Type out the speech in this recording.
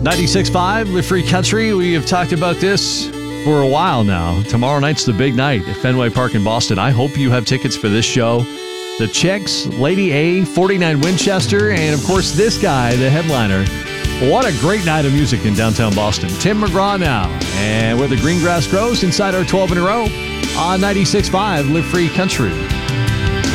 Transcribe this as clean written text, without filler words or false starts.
96.5, Live Free Country. We have talked about this for a while now. Tomorrow night's the big night at Fenway Park in Boston. I hope you have tickets for this show. The Chicks, Lady A, 49 Winchester, and of course this guy, the headliner. What a great night of music in downtown Boston. Tim McGraw now. And where the green grass grows inside our 12 in a row on 96.5, Live Free Country.